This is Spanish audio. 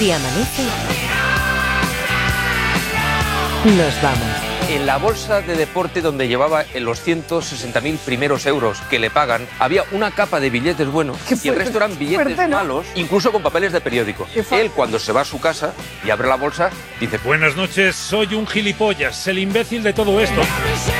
Si amanece, nos vamos. En la bolsa de deporte donde llevaba en los 160.000 primeros euros que le pagan, había una capa de billetes buenos y el resto eran billetes malos, incluso con papeles de periódico. Él, cuando se va a su casa y abre la bolsa, dice: buenas noches, soy un gilipollas, el imbécil de todo esto.